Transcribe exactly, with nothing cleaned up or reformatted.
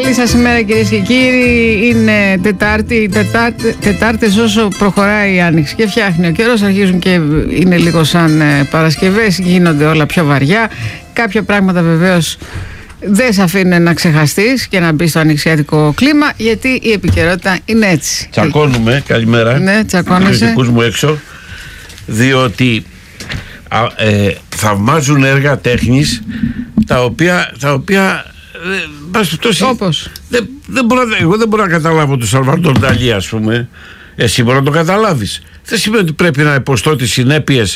Καλή σας ημέρα κυρίες και κύριοι. Είναι Τετάρτη, τετάρτη Τετάρτες όσο προχωράει η Άνοιξη και φτιάχνει ο καιρός, αρχίζουν και είναι λίγο σαν Παρασκευές, γίνονται όλα πιο βαριά. Κάποια πράγματα βεβαίως δεν σε αφήνουν να ξεχαστείς και να μπει στο ανοιξιάτικο κλίμα, γιατί η επικαιρότητα είναι έτσι. Τσακώνουμε, καλημέρα. Ναι, τσακώνεσαι. Κριτικούς μου έξω, διότι α, ε, θαυμάζουν έργα τέχνης τα οποία, τα οποία ε, όπως δεν, δεν μπορώ, εγώ δεν μπορώ να καταλάβω τον Σαλβαντόρ Νταλί, ας πούμε. Εσύ μπορεί να το καταλάβεις. Δεν σημαίνει ότι πρέπει να υποστώ τις συνέπειες